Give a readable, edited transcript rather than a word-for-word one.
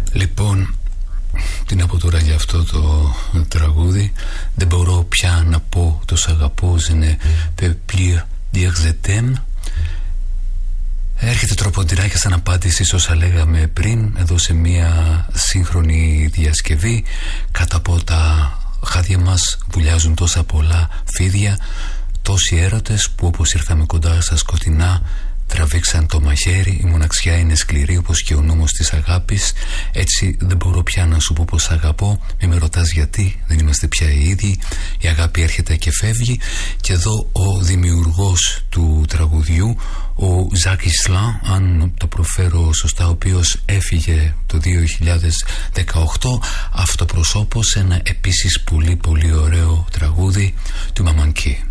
Λοιπόν, τι να πω τώρα για αυτό το τραγούδι. Δεν μπορώ πια να πω το σ' αγαπώ. Je ne peux plus dire je t'aime. Έρχεται τροποντινάκια σαν απάντηση όσα λέγαμε πριν, εδώ σε μια σύγχρονη διασκευή. Κάτω από τα χάδια μας βουλιάζουν τόσα πολλά φίδια, τόσοι έρωτες που όπως ήρθαμε κοντά στα σκοτεινά τραβήξαν το μαχαίρι. Η μοναξιά είναι σκληρή όπως και ο νόμος της αγάπης. Έτσι δεν μπορώ πια να σου πω πως αγαπώ. Μη με ρωτάς γιατί, δεν είμαστε πια οι ίδιοι. Η αγάπη έρχεται και φεύγει. Και εδώ ο δημιουργός του τραγουδιού, ο Ζακ Ισλάν, αν το προφέρω σωστά, ο οποίος έφυγε το 2018, αυτοπροσώπως ένα επίσης πολύ πολύ ωραίο τραγούδι του Μαμανκή.